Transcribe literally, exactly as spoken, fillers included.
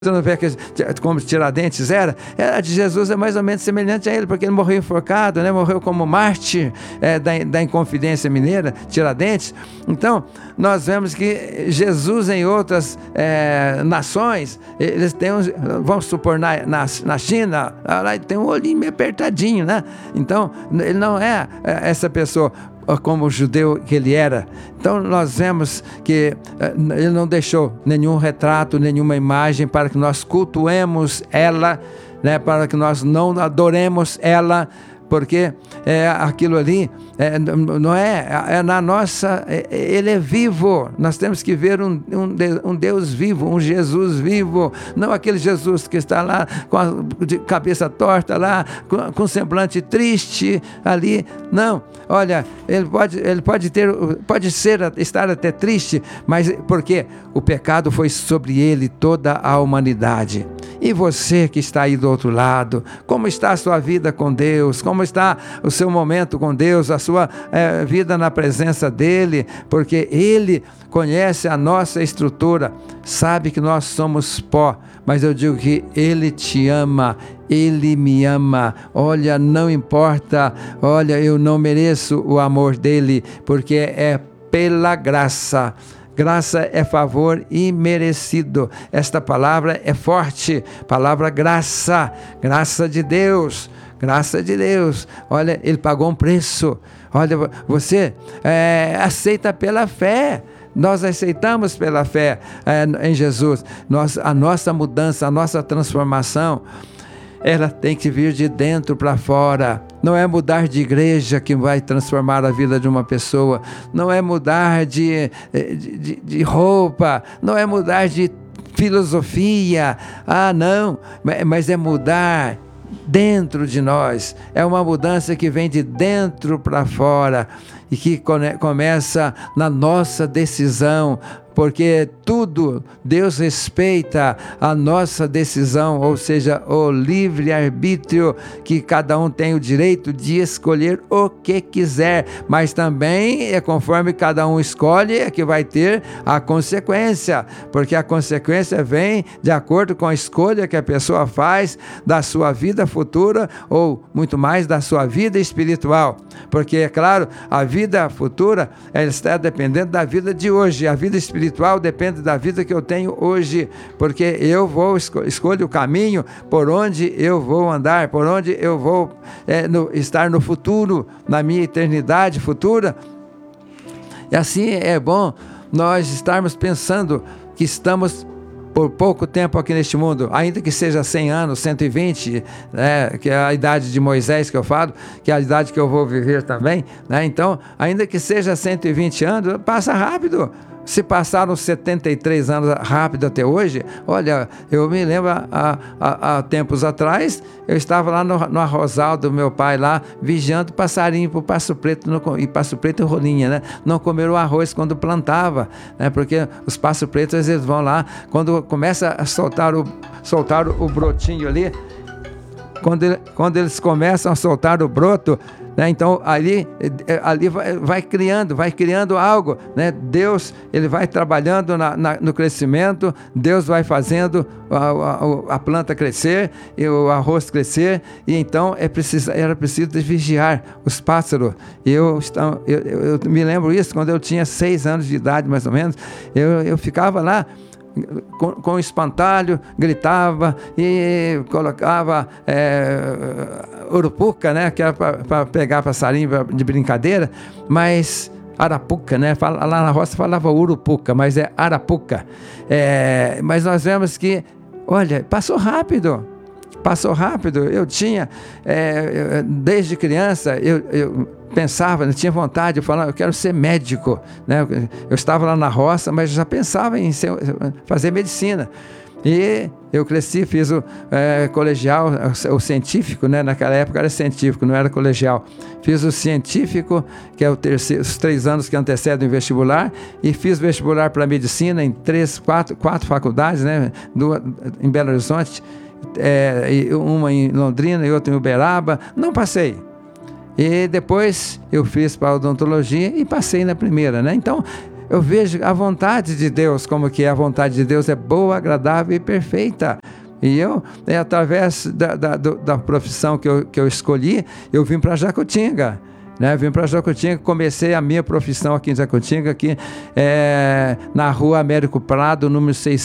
Você não vê que, como Tiradentes era, a de Jesus é mais ou menos semelhante a ele, porque ele morreu enforcado, né? Morreu como mártir é, da, da Inconfidência Mineira, Tiradentes. Então, nós vemos que Jesus em outras é, nações, eles têm, uns, vamos supor, na, na, na China, lá tem um olhinho meio apertadinho, né? Então, ele não é essa pessoa como o judeu que ele era. Então nós vemos que uh, ele não deixou nenhum retrato, nenhuma imagem para que nós cultuemos ela, né, para que nós não adoremos ela, porque é, aquilo ali é, não é, é na nossa, é, ele é vivo. Nós temos que ver um, um, um Deus vivo, um Jesus vivo, não aquele Jesus que está lá com a de cabeça torta lá, com, com semblante triste ali. Não, olha, ele pode, ele pode ter, pode ser, estar até triste, mas porque o pecado foi sobre ele, toda a humanidade. E você que está aí do outro lado, como está a sua vida com Deus? Como está o seu momento com Deus, a sua é, vida na presença dEle? Porque Ele conhece a nossa estrutura, sabe que nós somos pó, mas eu digo que Ele te ama, Ele me ama. Olha, não importa, olha, eu não mereço o amor dEle, porque é pela graça. Graça é favor imerecido. Esta palavra é forte, palavra graça, graça de Deus, graça de Deus. Olha, Ele pagou um preço. Olha, você é, aceita pela fé. Nós aceitamos pela fé é, em Jesus. Nós, a nossa mudança, a nossa transformação, ela tem que vir de dentro para fora. Não é mudar de igreja que vai transformar a vida de uma pessoa. Não é mudar de, de, de roupa. Não é mudar de filosofia. Ah, não. Mas é mudar dentro de nós. É uma mudança que vem de dentro para fora e que começa na nossa decisão. Porque tudo, Deus respeita a nossa decisão, ou seja, o livre-arbítrio, que cada um tem o direito de escolher o que quiser, mas também é conforme cada um escolhe, é que vai ter a consequência, porque a consequência vem de acordo com a escolha que a pessoa faz da sua vida futura, ou muito mais da sua vida espiritual, porque é claro, a vida futura ela está dependendo da vida de hoje, a vida espiritual espiritual depende da vida que eu tenho hoje, porque eu vou esco- escolho o caminho por onde eu vou andar, por onde eu vou é, no, estar no futuro, na minha eternidade futura. E assim é bom nós estarmos pensando que estamos por pouco tempo aqui neste mundo, ainda que seja cem anos, cento e vinte, né, que é a idade de Moisés que eu falo, que é a idade que eu vou viver também, né? Então, ainda que seja cento e vinte anos, passa rápido. Se passaram setenta e três anos rápido até hoje, olha, eu me lembro há, há, há tempos atrás, eu estava lá no, no arrozal do meu pai lá, vigiando passarinho para o Passo Preto, no, e Passo Preto e rolinha, né? Não comer o arroz quando plantava, né? Porque os Passo Pretos, eles vão lá, quando começa a soltar o, soltar o brotinho ali, quando, ele, quando eles começam a soltar o broto, né? Então ali, ali vai, vai criando, vai criando algo, né? Deus, ele vai trabalhando na, na, no crescimento, Deus vai fazendo a, a, a planta crescer, e o arroz crescer, e então é preciso, era preciso vigiar os pássaros. Eu, eu, eu, eu me lembro isso quando eu tinha seis anos de idade, mais ou menos, eu, eu ficava lá Com, com espantalho, gritava e colocava é, urupuca, né, que era para pegar passarinho de brincadeira, mas arapuca, né, lá na roça falava urupuca, mas é arapuca. É, mas nós vemos que, olha, passou rápido, passou rápido. Eu tinha, é, desde criança, eu, eu pensava, eu tinha vontade de falar, eu quero ser médico, né? Eu estava lá na roça, mas já pensava em ser, fazer medicina. E eu cresci, fiz o é, colegial, o, o científico, né? Naquela época era científico, não era colegial. Fiz o científico, que é o terceiro, os três anos que antecedem o vestibular, e fiz vestibular para medicina em três, quatro, quatro faculdades, né? Duas, em Belo Horizonte, é, uma em Londrina e outra em Uberaba. Não passei. E depois eu fiz para odontologia e passei na primeira, né? Então, eu vejo a vontade de Deus, como que é. A vontade de Deus é boa, agradável e perfeita. E eu, é, através da, da, da profissão que eu, que eu escolhi, eu vim para Jacutinga. Né, vim para Jacutinga, comecei a minha profissão aqui em Jacutinga, aqui é, na rua Américo Prado, número seiscentos